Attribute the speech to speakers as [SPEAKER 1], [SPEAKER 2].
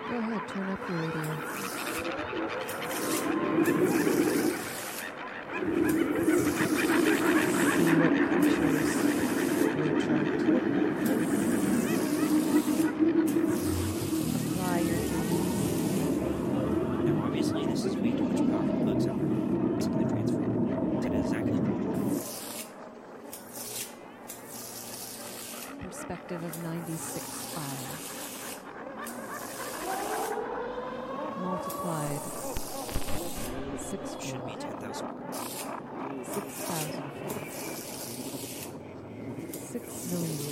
[SPEAKER 1] Go ahead, turn up your radio. See what creatures you attract. Apply your
[SPEAKER 2] Now, obviously, this is way too much power for plugs out. It's going to transfer to the second.
[SPEAKER 1] perspective of 96.5 multiplied 6
[SPEAKER 2] Should be 10,000.
[SPEAKER 1] 6,000 6 million